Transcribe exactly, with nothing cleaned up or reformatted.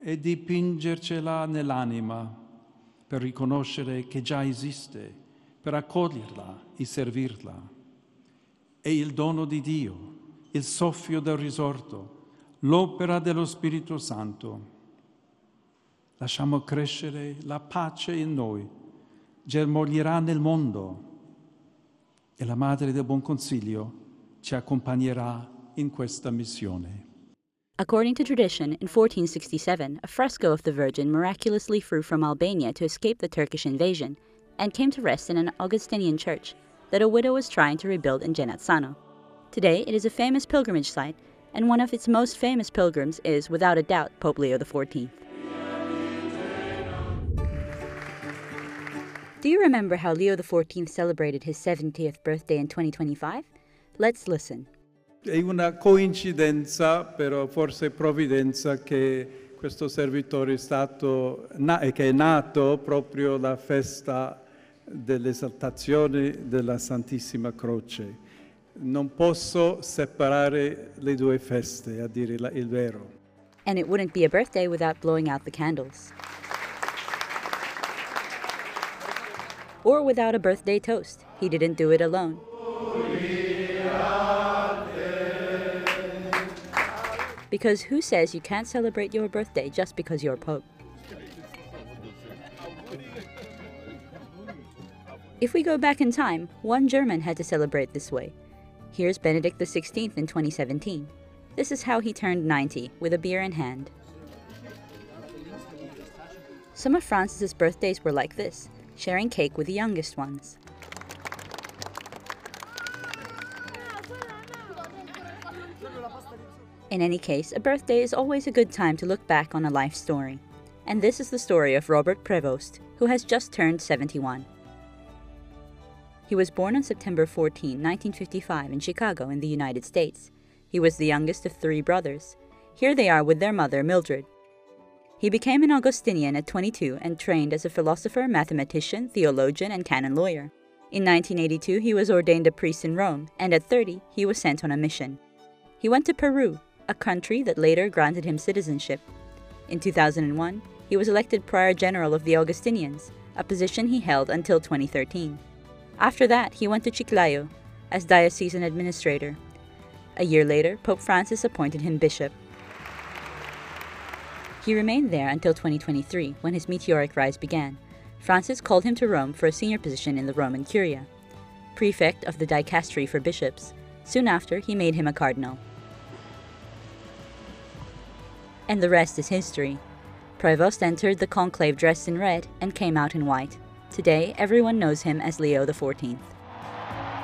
e dipingercela nell'anima per riconoscere che già esiste, per accoglierla e servirla. È il dono di Dio, il soffio del risorto, l'opera dello Spirito Santo. Lasciamo crescere la pace in noi, germoglierà nel mondo e la Madre del Buon Consiglio ci accompagnerà in questa missione. According to tradition, in fourteen sixty-seven, a fresco of the Virgin miraculously flew from Albania to escape the Turkish invasion and came to rest in an Augustinian church that a widow was trying to rebuild in Genazzano. Today, it is a famous pilgrimage site, and one of its most famous pilgrims is, without a doubt, Pope Leo the fourteenth. Do you remember how Leo the fourteenth celebrated his seventieth birthday in twenty twenty-five? Let's listen. È una coincidenza, però forse provvidenza, che questo servitore è stato e che è nato proprio la festa dell'esaltazione della Santissima Croce. Non posso separare le due feste, a dire il vero. And it wouldn't be a birthday without blowing out the candles. Or without a birthday toast. He didn't do it alone. Because who says you can't celebrate your birthday just because you're Pope? If we go back in time, one German had to celebrate this way. Here's Benedict the sixteenth in twenty seventeen. This is how he turned ninety, with a beer in hand. Some of Francis's birthdays were like this, sharing cake with the youngest ones. In any case, a birthday is always a good time to look back on a life story. And this is the story of Robert Prevost, who has just turned seventy-one. He was born on September fourteenth, nineteen fifty-five in Chicago in the United States. He was the youngest of three brothers. Here they are with their mother, Mildred. He became an Augustinian at twenty-two and trained as a philosopher, mathematician, theologian, and canon lawyer. In nineteen eighty-two, he was ordained a priest in Rome, and at thirty, he was sent on a mission. He went to Peru, a country that later granted him citizenship. In two thousand one, he was elected Prior General of the Augustinians, a position he held until twenty thirteen. After that, he went to Chiclayo as diocesan administrator. A year later, Pope Francis appointed him bishop. He remained there until twenty twenty-three, when his meteoric rise began. Francis called him to Rome for a senior position in the Roman Curia, prefect of the dicastery for bishops. Soon after, he made him a cardinal. And the rest is history. Prevost entered the conclave dressed in red and came out in white. Today, everyone knows him as Leo the fourteenth.